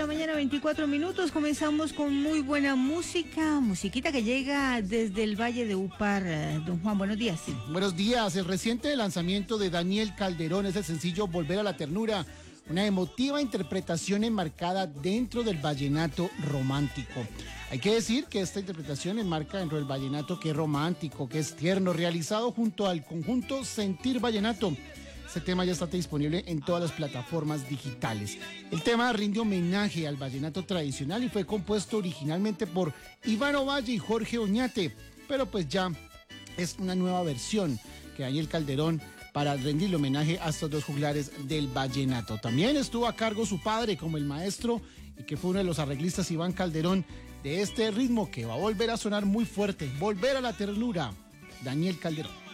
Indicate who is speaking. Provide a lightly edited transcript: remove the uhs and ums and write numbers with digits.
Speaker 1: mañana, 24 minutos. Comenzamos con muy buena música, musiquita que llega desde el Valle de Upar. Don Juan, buenos días. Sí.
Speaker 2: Buenos días. El reciente lanzamiento de Daniel Calderón es el sencillo Volver a la Ternura, una emotiva interpretación enmarcada dentro del vallenato romántico. Hay que decir que esta interpretación enmarca dentro del vallenato que es romántico, que es tierno, realizado junto al conjunto Sentir Vallenato. Este tema ya está disponible en todas las plataformas digitales. El tema rinde homenaje al vallenato tradicional y fue compuesto originalmente por Iván Ovalle y Jorge Oñate, pero pues ya es una nueva versión que Daniel Calderón para rendirle homenaje a estos dos juglares del vallenato. También estuvo a cargo su padre como el maestro y que fue uno de los arreglistas, Iván Calderón, de este ritmo que va a volver a sonar muy fuerte. Volver a la Ternura, Daniel Calderón.